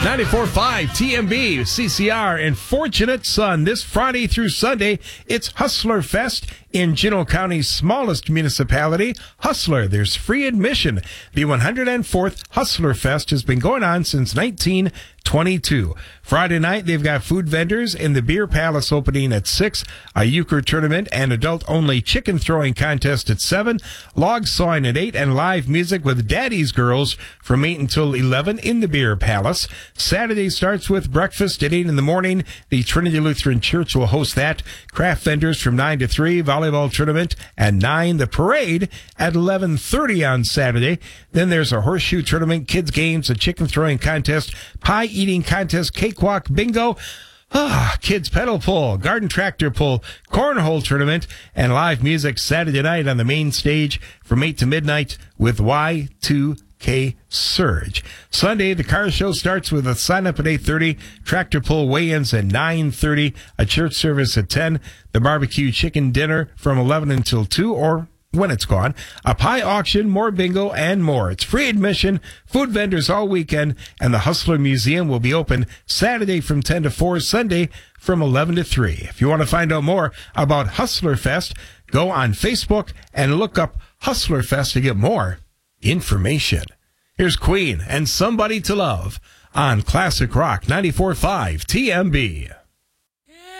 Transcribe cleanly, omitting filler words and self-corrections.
94.5 TMB, CCR, and Fortunate Son. This Friday through Sunday, it's Hustler Fest in Juneau County's smallest municipality, Hustler. There's free admission. The 104th Hustler Fest has been going on since 1922. Friday night, they've got food vendors in the Beer Palace opening at 6, a euchre tournament and adult-only chicken throwing contest at 7, log sawing at 8, and live music with Daddy's Girls from 8 until 11 in the Beer Palace. Saturday starts with breakfast at 8 in the morning. The Trinity Lutheran Church will host that. Craft vendors from 9 to 3, volleyball tournament at 9, the parade at 11:30 on Saturday. Then there's a horseshoe tournament, kids games, a chicken throwing contest, pie eating contest, cakewalk, bingo, kids pedal pull, garden tractor pull, cornhole tournament, and live music Saturday night on the main stage from 8 to midnight with Y2K Surge. Sunday, the car show starts with a sign-up at 8:30, tractor pull weigh-ins at 9:30, a church service at 10, the barbecue chicken dinner from 11 until 2, or when it's gone, a pie auction, more bingo, and more. It's free admission, food vendors all weekend, and the Hustler Museum will be open Saturday from 10 to 4, Sunday from 11 to 3. If you want to find out more about Hustler Fest, go on Facebook and look up Hustler Fest to get more information. Here's Queen and Somebody to Love on Classic Rock 94.5 TMB.